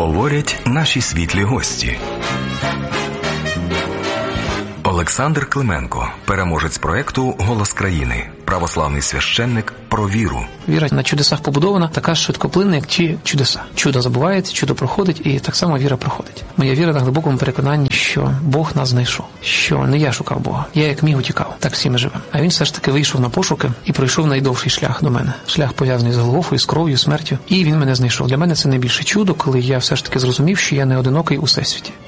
Говорять наші світлі гості. Олександр Клименко, переможець проекту «Голос країни», православний священник про віру. Віра на чудесах побудована, така швидкоплинна, як ті чудеса. Чудо забувається, чудо проходить, і так само віра проходить. Моя віра на глибокому переконанні, що Бог нас знайшов. Що не я шукав Бога, я як міг утікав. Так всі ми живемо. А він все ж таки вийшов на пошуки і пройшов найдовший шлях до мене. Шлях пов'язаний з Голгофою, з кров'ю, смертю. І він мене знайшов. Для мене це найбільше чудо, коли я все ж таки зрозумів, що я не одинокий у всесвіті.